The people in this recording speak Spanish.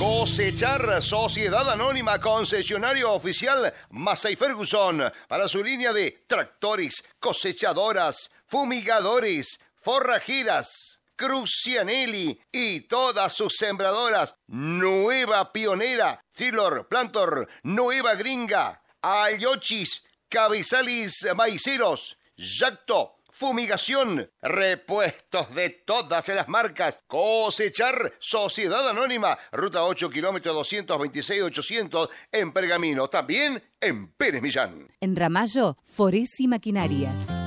Cosechar, Sociedad Anónima, concesionario oficial Massey Ferguson, para su línea de tractores, cosechadoras, fumigadores, forrajeras, Crucianelli y todas sus sembradoras. Nueva Pionera, Trilor, Plantor, Nueva Gringa, Ayochis, Cabezalis Maiceros, Yacto, fumigación, repuestos de todas las marcas. Cosechar, Sociedad Anónima, ruta 8, kilómetro 226-800 en Pergamino, también en Pérez Millán. En Ramallo, Foresi Maquinarias.